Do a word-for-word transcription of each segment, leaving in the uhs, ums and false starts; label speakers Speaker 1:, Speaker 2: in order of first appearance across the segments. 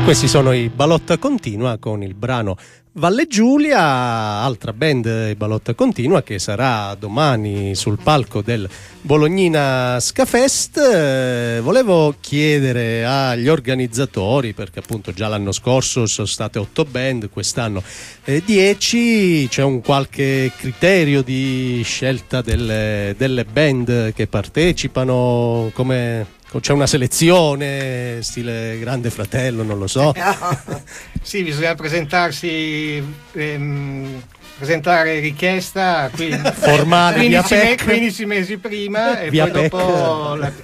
Speaker 1: Questi sono i Balotta Continua con il brano Valle Giulia, altra band Balotta Continua che sarà domani sul palco del Bolognina Scafest. Eh, volevo chiedere agli organizzatori, perché appunto già l'anno scorso sono state otto band, quest'anno eh, dieci, c'è un qualche criterio di scelta delle, delle band che partecipano? Come... C'è una selezione stile Grande Fratello, non lo so.
Speaker 2: Sì, bisogna presentarsi, ehm, presentare richiesta quindi,
Speaker 1: formale
Speaker 2: quindici, me, quindici mesi prima e
Speaker 1: via
Speaker 2: poi
Speaker 1: P E C.
Speaker 2: dopo la,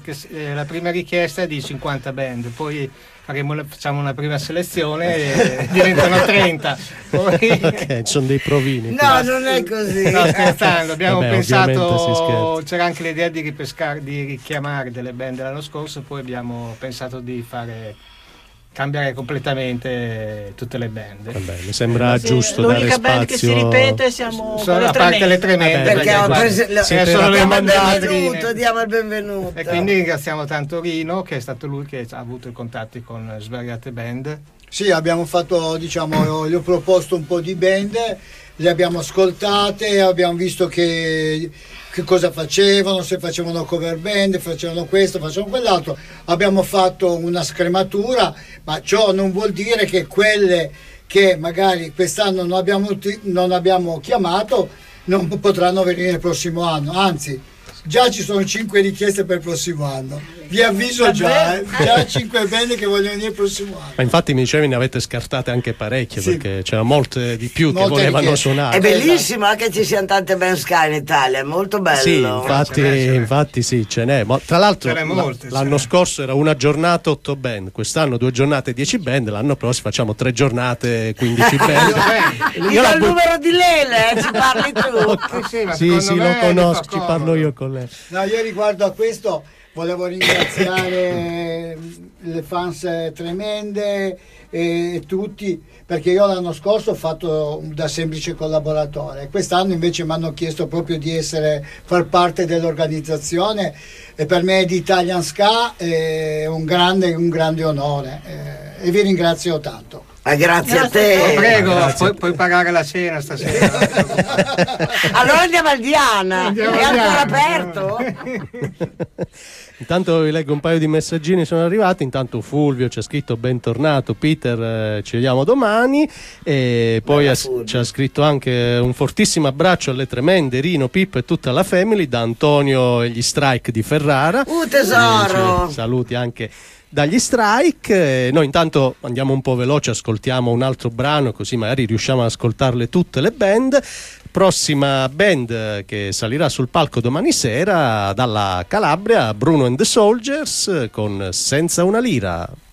Speaker 2: la prima richiesta è di cinquanta band, poi faremo, facciamo una prima selezione e diventano trenta. Poi...
Speaker 1: Ok, sono dei provini.
Speaker 3: No,
Speaker 1: quindi.
Speaker 3: non è così.
Speaker 2: No, scherzando, abbiamo
Speaker 1: Vabbè,
Speaker 2: pensato, c'era anche l'idea di ripescare, di richiamare delle band l'anno scorso, poi abbiamo pensato di fare cambiare completamente tutte le band.
Speaker 1: Vabbè, mi sembra
Speaker 3: sì,
Speaker 1: giusto
Speaker 3: l'unica
Speaker 1: dare
Speaker 3: band
Speaker 1: spazio.
Speaker 3: che si ripete siamo
Speaker 2: Sono, a parte le tremende,
Speaker 1: Vabbè,
Speaker 3: perché ho preso,
Speaker 2: guarda,
Speaker 3: sì,
Speaker 2: sono le
Speaker 3: diamo il
Speaker 2: mandate.
Speaker 3: benvenuto, diamo il benvenuto.
Speaker 2: E quindi ringraziamo tanto Rino, che è stato lui che ha avuto i contatti con svariate band.
Speaker 4: Sì, abbiamo fatto, diciamo, gli ho proposto un po' di band, le abbiamo ascoltate, abbiamo visto che, che cosa facevano, se facevano cover band, facevano questo, facevano quell'altro. Abbiamo fatto una scrematura, ma ciò non vuol dire che quelle che magari quest'anno non abbiamo, non abbiamo chiamato non potranno venire il prossimo anno, anzi già ci sono cinque richieste per il prossimo anno, vi avviso già, eh, già cinque band che vogliono venire il prossimo anno.
Speaker 1: Ma infatti mi dicevi ne avete scartate anche parecchie, sì, perché c'era molte di più
Speaker 4: molte
Speaker 1: che volevano
Speaker 4: richieste.
Speaker 1: suonare.
Speaker 3: È bellissimo anche che ci siano tante band Sky in Italia, è molto bello.
Speaker 1: Sì, infatti,
Speaker 2: Ce n'è, ce n'è.
Speaker 1: infatti sì, ce n'è. Ma tra l'altro
Speaker 2: Ce n'è molte,
Speaker 1: l'anno
Speaker 2: ce n'è.
Speaker 1: scorso era una giornata otto band, quest'anno due giornate dieci band, l'anno prossimo facciamo tre giornate quindici band.
Speaker 3: Io
Speaker 1: la
Speaker 3: il
Speaker 1: bu-
Speaker 3: numero di Lele, eh, ci parli tu.
Speaker 2: Sì, sì, ma
Speaker 1: Sì,
Speaker 2: secondo
Speaker 1: sì,
Speaker 2: me
Speaker 1: lo
Speaker 2: gli fa
Speaker 1: conosco, ci
Speaker 2: comodo.
Speaker 1: parlo io con lei.
Speaker 4: No, io riguardo a questo volevo ringraziare le fans tremende e tutti, perché io l'anno scorso ho fatto da semplice collaboratore, quest'anno invece mi hanno chiesto proprio di essere, far parte dell'organizzazione, e per me di Italian Ska è un grande, un grande onore, eh, e vi ringrazio tanto.
Speaker 3: Ah, grazie a
Speaker 2: Oh,
Speaker 3: te.
Speaker 2: prego, puoi, puoi pagare la cena stasera.
Speaker 3: Allora andiamo al Diana.
Speaker 2: Andiamo
Speaker 3: È
Speaker 2: al
Speaker 3: ancora
Speaker 2: Diana.
Speaker 3: aperto?
Speaker 1: Intanto vi leggo un paio di messaggini, sono arrivati. Intanto Fulvio ci ha scritto bentornato Peter, eh, ci vediamo domani, e poi
Speaker 3: Bella
Speaker 1: ha-
Speaker 3: Fulvio.
Speaker 1: ci ha scritto anche un fortissimo abbraccio alle tremende, Rino, Pippo e tutta la family, da Antonio e gli Strike di Ferrara.
Speaker 3: Uh, tesoro.
Speaker 1: Eh, ci- saluti anche dagli Strike. Eh, noi intanto andiamo un po' veloce, ascoltiamo un altro brano così magari riusciamo ad ascoltarle tutte le band. Prossima band che salirà sul palco domani sera dalla Calabria, Bruno and the Soldiers con Senza una lira.